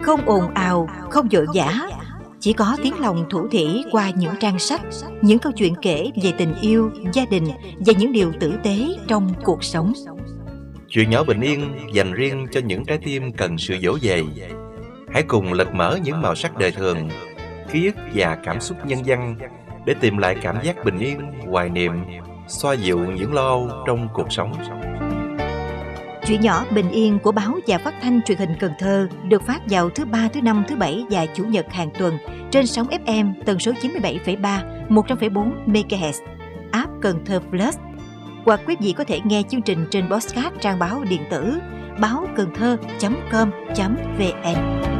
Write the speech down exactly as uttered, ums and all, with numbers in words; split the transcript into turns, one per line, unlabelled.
không ồn ào, không vội vã, chỉ có tiếng lòng thủ thỉ qua những trang sách, những câu chuyện kể về tình yêu, gia đình và những điều tử tế trong cuộc sống.
Chuyện nhỏ bình yên dành riêng cho những trái tim cần sự dỗ về. Hãy cùng lật mở những màu sắc đời thường, ký ức và cảm xúc nhân văn để tìm lại cảm giác bình yên, hoài niệm, xoa dịu những lo âu trong cuộc sống.
Chuyện nhỏ bình yên của báo và phát thanh truyền hình Cần Thơ được phát vào thứ ba, thứ năm, thứ bảy và chủ nhật hàng tuần trên sóng ép em tần số chín mươi bảy phẩy ba, một trăm phẩy bốn MHz, app Cần Thơ Plus. Hoặc quý vị có thể nghe chương trình trên podcast trang báo điện tử báo cần thơ chấm com chấm vn.